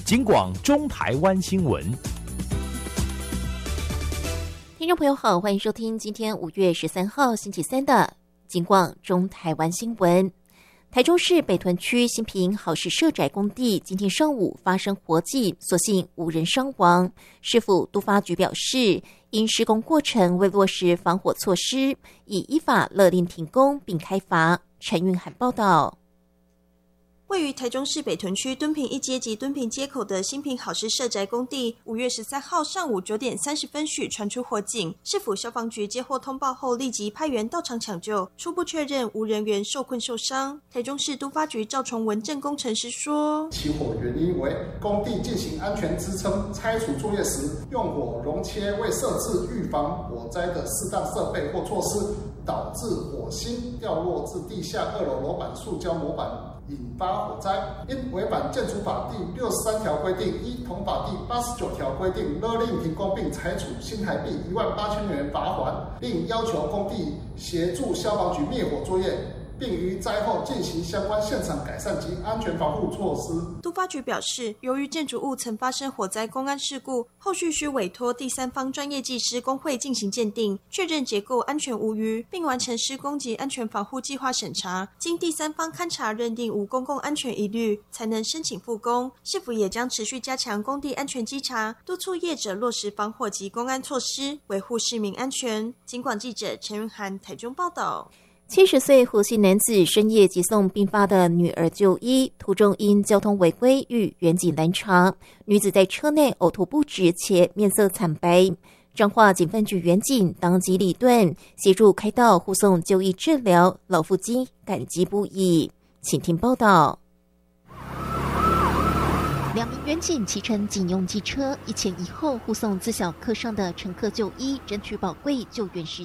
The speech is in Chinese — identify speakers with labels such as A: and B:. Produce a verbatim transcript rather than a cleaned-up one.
A: 警广中台湾新闻。
B: 听众朋友好，欢迎收听今天五月十三号星期三的警广中台湾新闻。台中市北屯区新平好事社宅工地今天上午发生火警，所幸无人伤亡。市府都发局表示，因施工过程未落实防火措施，已依法勒令停工并开罚。陈韵涵报道。
C: 位于台中市北屯区敦平一街及敦平街口的新平好事社宅工地，五月十三号上午九点三十分许传出火警，市府消防局接获通报后立即派员到场抢救，初步确认无人员受困受伤。台中市都发局赵崇文正工程师说，
D: 起火原因为工地进行安全支撑拆除作业时，用火熔切未设置预防火灾的适当设备或措施，导致火星掉落至地下二楼楼板塑胶模板，引发火灾。因违反建筑法第六十三条规定，依同法第八十九条规定，勒令停工并裁处新台币一万八千元罚锾，并要求工地协助消防局灭火作业，并于灾后进行相关现场改善及安全防护措施。
C: 都发局表示，由于建筑物曾发生火灾公安事故，后续需委托第三方专业技师工会进行鉴定，确认结构安全无虞，并完成施工及安全防护计划审查，经第三方勘查认定无公共安全疑虑，才能申请复工。市府也将持续加强工地安全稽查，督促业者落实防火及公安措施，维护市民安全。警广记者陈云涵台中报道。
B: 七十岁胡姓男子深夜急送病发的女儿就医，途中因交通违规遇员警拦查，女子在车内呕吐不止且面色惨白。彰化警分局员警当机立断，协助开道护送就医治疗，老父亲感激不已。请听报道。两名员警骑乘警用机车，一前一后护送自小客上的乘客就医，争取宝贵救援时